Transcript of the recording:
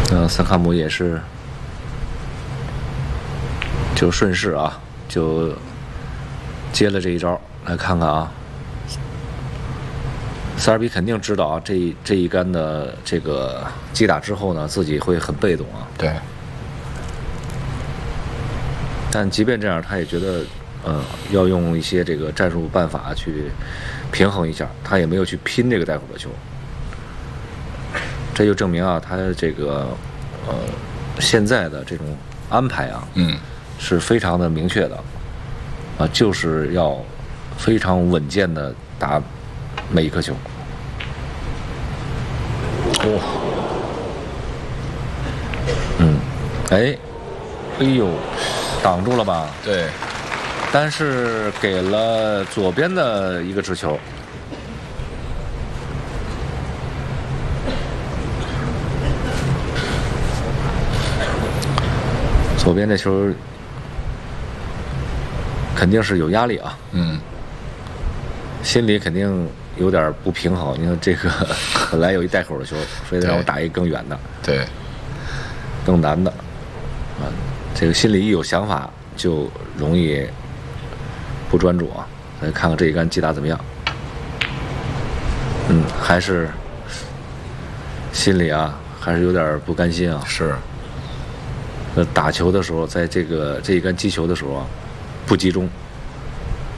萨卡姆也是就顺势啊，就接了这一招。来看看啊，塞尔比肯定知道啊，这一杆的这个击打之后呢，自己会很被动啊。 对。 但即便这样，他也觉得，要用一些这个战术办法去平衡一下，他也没有去拼这个带口的球。这就证明啊，他这个现在的这种安排啊，是非常的明确的，啊，就是要非常稳健的打每一颗球。哎呦，挡住了吧？ 对。 但是给了左边的一个直球。左边这球肯定是有压力啊，心里肯定有点不平衡。你看这个本来有一带口的球，非得让我打一个更远的， 对， 更难的，啊，这个心里一有想法就容易不专注啊。来看看这一杆击打怎么样？还是心里啊，还是有点不甘心啊。 是。 打球的时候，在这一杆击球的时候啊，不集中。